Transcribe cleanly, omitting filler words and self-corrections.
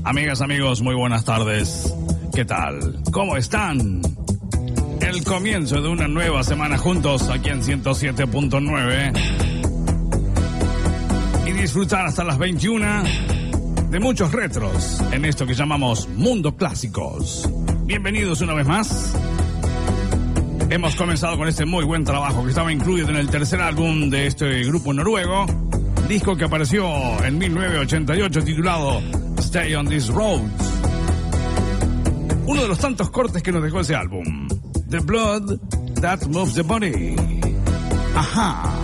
Amigas, amigos, muy buenas tardes. ¿Qué tal? ¿Cómo están? El comienzo de una nueva semana juntos aquí en 107.9 y disfrutar hasta las 21 de muchos retros en esto que llamamos Mundo Clásicos. Bienvenidos una vez más. Hemos comenzado con este muy buen trabajo que estaba incluido en el tercer álbum de este grupo noruego, disco que apareció en 1988 titulado Stay on These Roads. Uno de los tantos cortes que nos dejó ese álbum, The Blood That Moves the Body. Ajá.